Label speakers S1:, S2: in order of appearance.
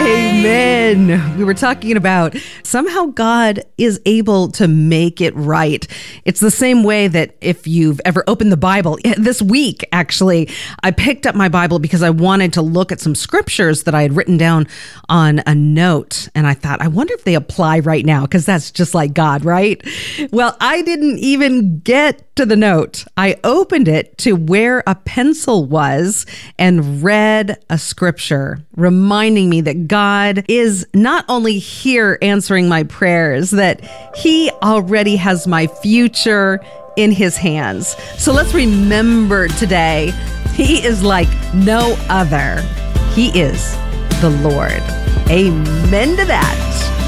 S1: Amen. We were talking about somehow God is able to make it right. It's the same way that if you've ever opened the Bible, this week, actually, I picked up my Bible because I wanted to look at some scriptures that I had written down on a note. And I thought, I wonder if they apply right now, because that's just like God, right? Well, I didn't even get to the note. I opened it to where a pencil was and read a scripture, reminding me that God is not only here answering my prayers, that He already has my future in His hands. So let's remember today, He is like no other. He is the Lord. Amen to that.